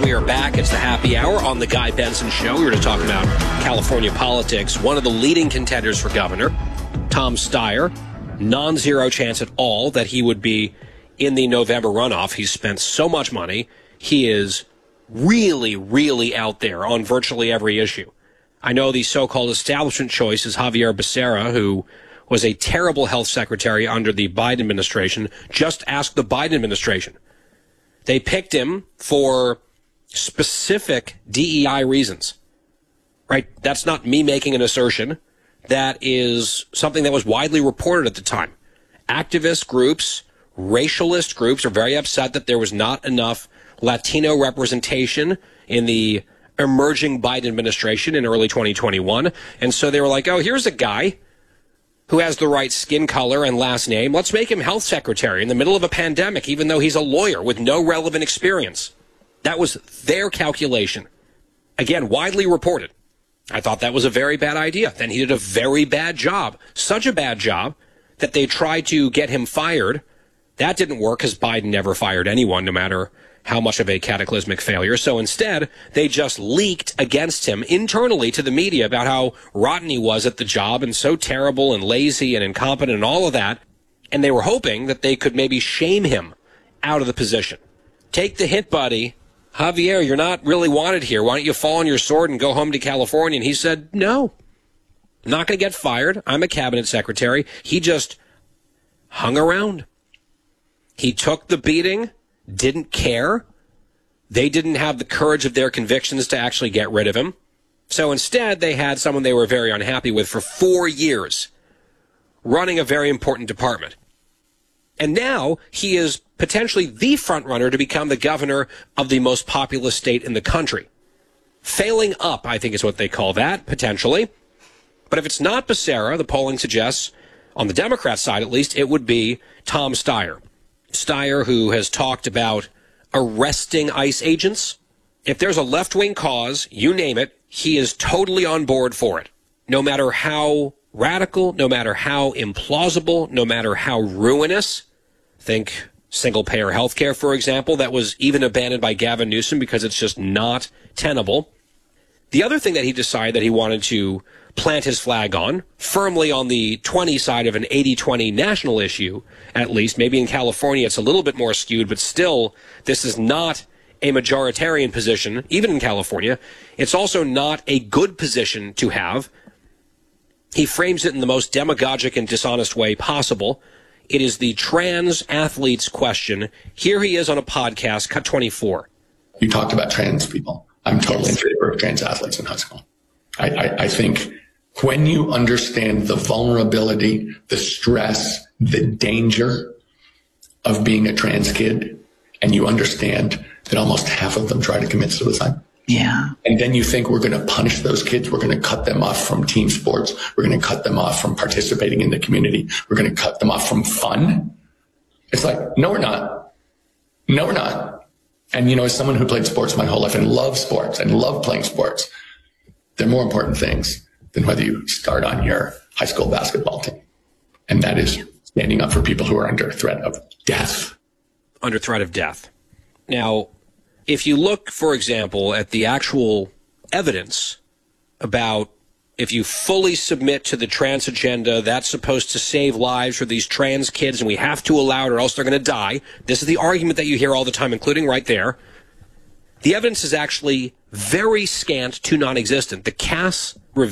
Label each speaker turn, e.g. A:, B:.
A: We are back. It's the happy hour on the Guy Benson Show. We're going to talk about California politics. One of the leading contenders for governor, Tom Steyer, non-zero chance at all that he would be in the November runoff. He's spent so much money. He is really, really out there on virtually every issue. I know the so-called establishment choice is Xavier Becerra, who was a terrible health secretary under the Biden administration. Just ask the Biden administration. They picked him for specific DEI reasons, right? That's not me making an assertion. That is something that was widely reported at the time. Activist groups, racialist groups are very upset that there was not enough Latino representation in the emerging Biden administration in early 2021. And so they were like, oh, here's a guy who has the right skin color and last name. Let's make him health secretary in the middle of a pandemic, even though he's a lawyer with no relevant experience. That was their calculation. Again, widely reported. I thought that was a very bad idea. Then he did a very bad job. Such a bad job that they tried to get him fired. That didn't work because Biden never fired anyone, no matter how much of a cataclysmic failure. So instead, they just leaked against him internally to the media about how rotten he was at the job and so terrible and lazy and incompetent and all of that. And they were hoping that they could maybe shame him out of the position. Take the hit, buddy. Javier, you're not really wanted here. Why don't you fall on your sword and go home to California? And he said, no, I'm not going to get fired. I'm a cabinet secretary. He just hung around. He took the beating. Didn't care. They didn't have the courage of their convictions to actually get rid of him. So instead, they had someone they were very unhappy with for 4 years, running a very important department. And now he is potentially the front runner to become the governor of the most populous state in the country. Failing up, I think is what they call that, potentially. But if it's not Becerra, the polling suggests, on the Democrat side at least, it would be Tom Steyer. Steyer, who has talked about arresting ICE agents. If there's a left-wing cause, you name it, he is totally on board for it. No matter how radical, no matter how implausible, no matter how ruinous. Think single-payer health care, for example, that was even abandoned by Gavin Newsom because it's just not tenable. The other thing that he decided that he wanted to plant his flag on, firmly on the 20 side of an 80-20 national issue, at least. Maybe in California it's a little bit more skewed, but still, this is not a majoritarian position, even in California. It's also not a good position to have. He frames it in the most demagogic and dishonest way possible. It is the trans athletes question. Here he is on a podcast, Cut 24.
B: You talked about trans people. I'm totally in favor of trans athletes in high school. I think when you understand the vulnerability, the stress, the danger of being a trans kid, and you understand that almost half of them try to commit suicide.
C: Yeah.
B: And then you think we're going to punish those kids. We're going to cut them off from team sports. We're going to cut them off from participating in the community. We're going to cut them off from fun. It's like, no, we're not. No, we're not. And, you know, as someone who played sports my whole life and loved sports and loved playing sports, there are more important things than whether you start on your high school basketball team. And that is standing up for people who are under threat of death.
A: Under threat of death. Now, if you look, for example, at the actual evidence about if you fully submit to the trans agenda, that's supposed to save lives for these trans kids, and we have to allow it or else they're going to die. This is the argument that you hear all the time, including right there. The evidence is actually very scant to non-existent. The Cass review